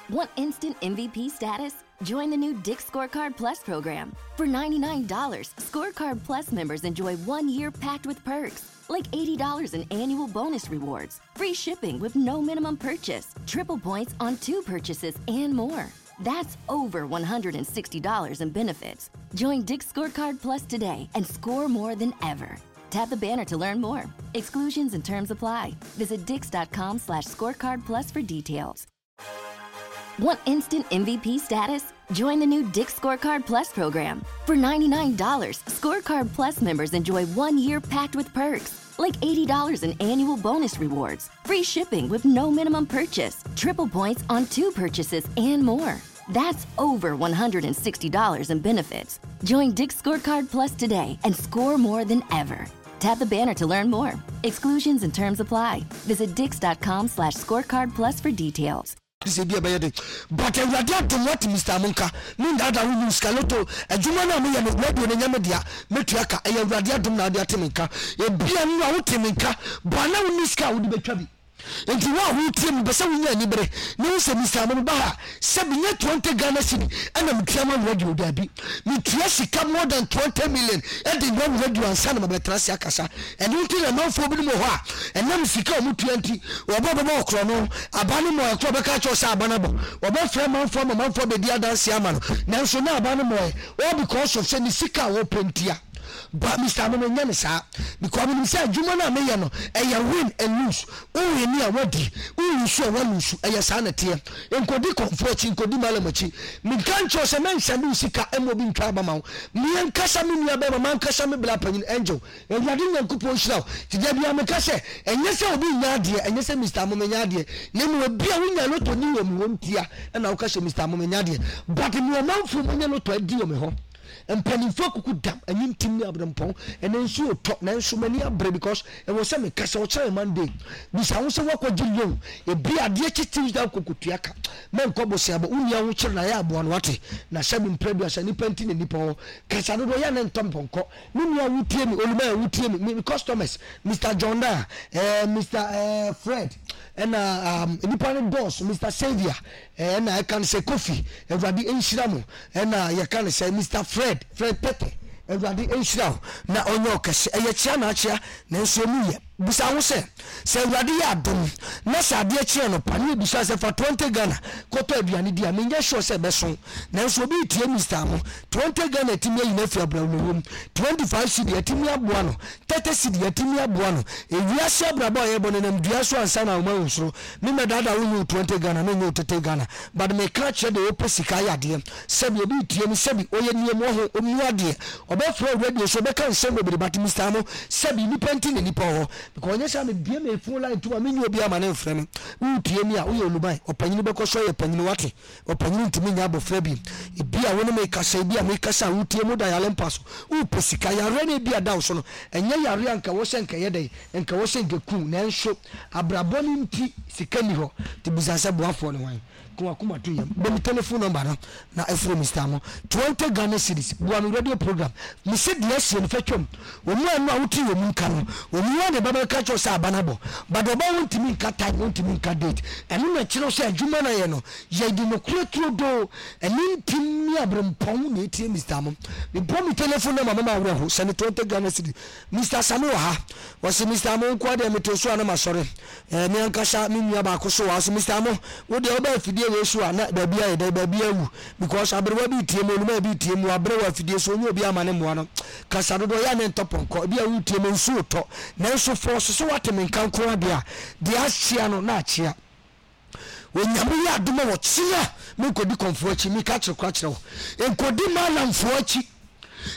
Want instant MVP status? Join the new Dick's Scorecard Plus program. For $99, Scorecard Plus members enjoy 1 year packed with perks, like $80 in annual bonus rewards, free shipping with no minimum purchase, triple points on 2 purchases, and more. That's over $160 in benefits. Join Dick's Scorecard Plus today and score more than ever. Tap the banner to learn more. Exclusions and terms apply. Visit dix.com/scorecard plus for details. Want instant MVP status? Join the new Dick's Scorecard Plus program. For $99, Scorecard Plus members enjoy 1 year packed with perks, like $80 in annual bonus rewards, free shipping with no minimum purchase, triple points on 2 purchases, and more. That's over $160 in benefits. Join Dick's Scorecard Plus today and score more than ever. Tap the banner to learn more. Exclusions and terms apply. Visit dix.com/scorecard plus for details. But I would like to what Mr. Monka, Munda, who Scaloto, a Jumana, me and Radio Namadia, Metriaka, a Radiatum Nadia Timinka, a Bian Timinka, Bana Miska would be Travi. And you are who Tim Bassawin Libre, no, said Mr. Monbaha, 20 Ghana City, and I'm Claman Radio Debbie. Mitriasi come more than 20 million, and the one radio and Sanama Betrasia Casa, and you tell a man for Bimoha, and then Sika Mutuanti, or Baba Mokrono, Abanimo, Quabacacho Sabanabo, or Baframan from a man for the Dia Danciaman, Nansona Banamoy, all because of Sending Sika open tia. But Mr. Monyanisa, because when you say Jumana Mayano, and you win and lose, oh, you near ready, oh, you show one lose, and your sanity, and could be comforting, could be malamachi. Mikancho, a man, Sandusika, and Mobin Cabamau, me and Casamina, man, Casami Blapan Angel, and Yadin Kupo Show, to Debbie Macase, and yes, I'll be Nadia, and yes, Mr. Momenadia, name will be a winner, not to New Montia, and I'll catch Mr. Momenadia, but in your mouth from Mono to a deal me home. And penny folk could damp and you team up them pong and then so top now so many abbre because it was some castle Monday. This house of work with you, a beer dear chittings down Kukutiaka. Men Cobo Saba, Unia, which I have one watty, Nasabin Prebias and Nipentin and Nipo, Casano and Tomponco, Munia would tell me, old man would tell me, customers, Mr. John Da, Mr. Fred, and independent boss, Mr. Xavier, and I can say coffee, and Rabbi Enshiramo, and I can say Mr. Fred Pepe, and Rabbi Enshirao, na Onyokas, a Yachana, Nansonia. Bisa wose se awrade ya dom na sade a no pani bisa se for 20 Ghana koto aduane dia menye sure se beso na so bi tie Mr. Mo 20 Ghana timi yi na fi abra no 25 cedi atimi aboa no 30 cedi atimi aboa no ewia se abra ba ye bono na mdua so ansa na uma usro me medada wo 20 Ghana na nyo 30 Ghana but me ka che de opesika ya de se bi obi tie mi se bi oye nie mo ho omuade obefro radio so be kan se mo bi but Mr. Mo se bi ni penti ni nipo ho because yes am bia me phone line to me nyo bia ma na frame wo tie mi a wo ye oluban opanyin be ko so ye panyin wate opanyin ntimi nya abofra bi e bia wo ne me kasa bia me kasa wo tie mo da ya lempaso wo pesika ya re ne bia da so no enye ya re anka wo senka ye dai enka wo senka ku na enso abraboni nti sikani ho te bizanse boafo ne wan ko akuma to yam be telephone number no na efro Mr. Mo 20 Ghana cedis buanu radio program mi se dia sie no fatwam wo mu anu a wo ti wo mu nka no wo mu ne baba ka cho sa abanabo but oba wonti mi nka time wonti mi nka date enu na chiro se adwuma na ye no ye di no kuro do enu tim mi abrempon na etie Mr. Mo mi bo mi telephone number mama awre ho se 20 Ghana cedis Mr. Samu ha was Mr. Mo kwa de meto so na masore mi anka sha mi nua ba ko so was Mr. Mo wo de oba fidie we so na da bia ye da bia wu because abrewa bi tie mo ma bi tie mo abrewa fidie so nyo bi amane mo no kasa do ya ne ntoponko bia wu tie mo nsu to na nso force so wateme nkan ko bia de achia no na achia onyamu ya adoma wo chia me kodi konfo achi mi ka kire kwa kire wo enkodi malamfo achi